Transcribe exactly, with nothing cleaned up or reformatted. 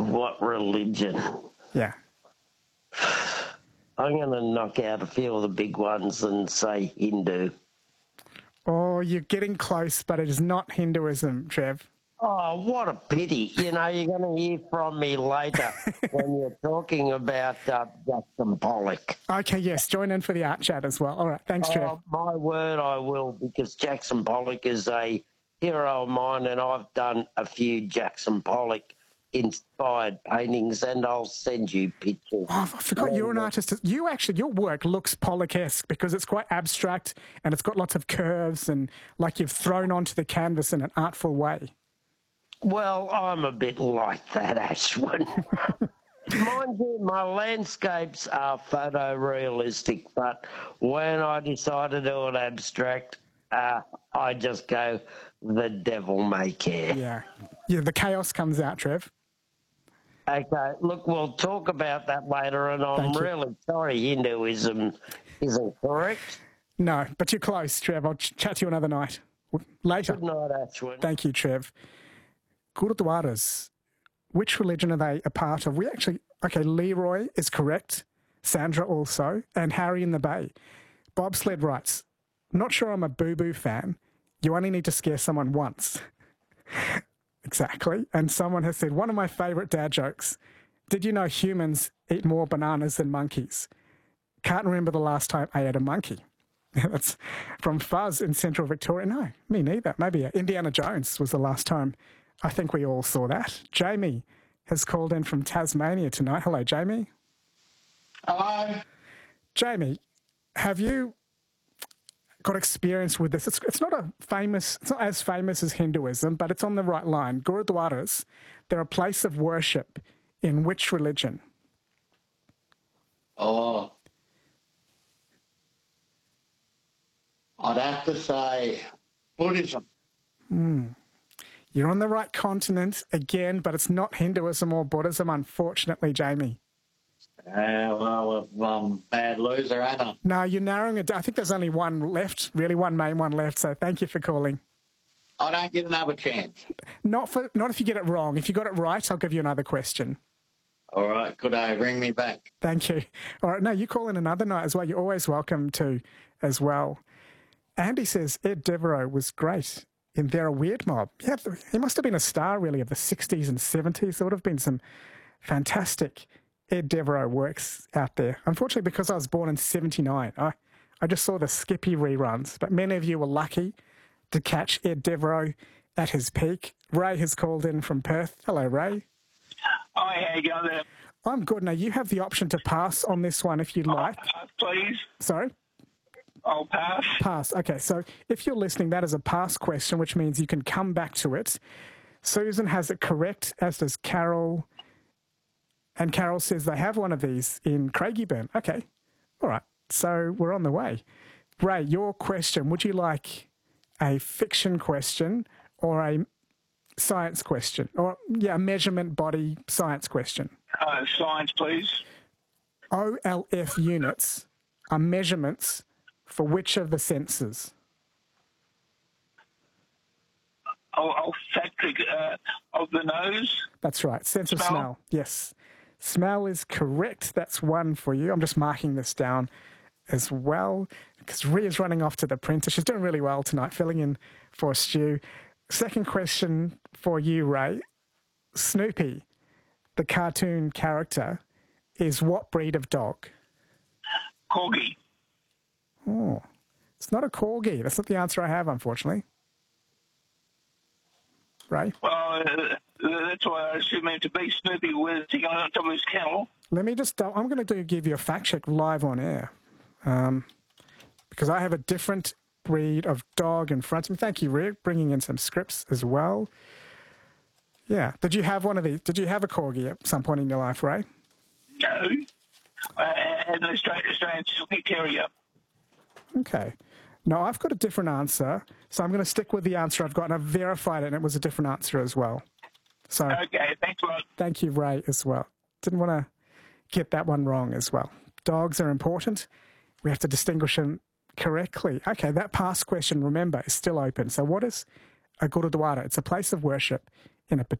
of what religion? Yeah. I'm going to knock out a few of the big ones and say Hindu. Oh, you're getting close, but it is not Hinduism, Trev. Oh, what a pity. You know, you're going to hear from me later when you're talking about uh, Jackson Pollock. Okay, yes, join in for the art chat as well. All right, thanks, Trev. Oh, my word, I will, because Jackson Pollock is a hero of mine, and I've done a few Jackson Pollock inspired paintings, and I'll send you pictures. Oh, I forgot you're an artist. You actually, your work looks Pollock-esque because it's quite abstract and it's got lots of curves and like you've thrown onto the canvas in an artful way. Well, I'm a bit like that, Ashwin. Mind you, my landscapes are photorealistic, but when I decide to do it abstract, uh, I just go, the devil may care. Yeah. Yeah, the chaos comes out, Trev. Okay, look, we'll talk about that later, and I'm really sorry Hinduism isn't correct. No, but you're close, Trev. I'll ch- chat to you another night. Later. Good night, Ashwin. Thank you, Trev. Gurudwaras, which religion are they a part of? We actually, okay, Leroy is correct, Sandra also, and Harry in the Bay. Bobsled writes, not sure I'm a Boo-Boo fan. You only need to scare someone once. Exactly. And someone has said, one of my favourite dad jokes, did you know humans eat more bananas than monkeys? Can't remember the last time I ate a monkey. That's from Fuzz in Central Victoria. No, me neither. Maybe uh, Indiana Jones was the last time. I think we all saw that. Jamie has called in from Tasmania tonight. Hello, Jamie. Hello. Jamie, have you got experience with this? It's, it's not a famous, it's not as famous as Hinduism, but it's on the right line. Gurudwaras, they're a place of worship in which religion? Oh, I'd have to say Buddhism. Hmm. You're on the right continent again, but it's not Hinduism or Buddhism, unfortunately, Jamie. Uh, well, um, bad loser, ain't I? No, you're narrowing it down. I think there's only one left, really one main one left, so thank you for calling. I don't get another chance. Not for, not if you get it wrong. If you got it right, I'll give you another question. All right, could I ring me back? Thank you. All right, no, you call in another night as well. You're always welcome to as well. Andy says Ed Devereaux was great in They're a Weird Mob. Yeah, he must have been a star, really, of the sixties and seventies. There would have been some fantastic Ed Devereaux works out there. Unfortunately, because I was born in seventy-nine, I, I just saw the Skippy reruns. But many of you were lucky to catch Ed Devereaux at his peak. Ray has called in from Perth. Hello, Ray. Hi, how you going there? I'm good. Now, you have the option to pass on this one if you'd like. Uh, please. Sorry? I'll pass. Pass. Okay, so if you're listening, that is a pass question, which means you can come back to it. Susan has it correct, as does Carol. And Carol says they have one of these in Craigieburn. Okay. All right. So we're on the way. Ray, your question, would you like a fiction question or a science question? Or, yeah, a measurement body science question? Uh, science, please. O L F units are measurements for which of the senses? Oh, olfactory uh, of the nose. That's right. Sense of Smell. smell. Yes. Smell is correct. That's one for you. I'm just marking this down as well because Ria's running off to the printer. She's doing really well tonight, filling in for Stu. Second question for you, Ray. Snoopy, the cartoon character, is what breed of dog? Corgi. Oh, it's not a corgi. That's not the answer I have, unfortunately. Ray? Well, uh, that's why I assume him to be Snoopy with sitting on top of his kennel. Let me just, I'm going to do, give you a fact check live on air um, because I have a different breed of dog in front of me. Thank you, Rick, bringing in some scripts as well. Yeah. Did you have one of these? Did you have a corgi at some point in your life, Ray? No. Uh, an Australian, Australian Silky Terrier. Okay. No, I've got a different answer, so I'm going to stick with the answer I've got, and I've verified it, and it was a different answer as well. So, okay, thanks a lot. Thank you, Ray, as well. Didn't want to get that one wrong as well. Dogs are important. We have to distinguish them correctly. Okay, that past question, remember, is still open. So what is a Gurudwara? It's a place of worship in a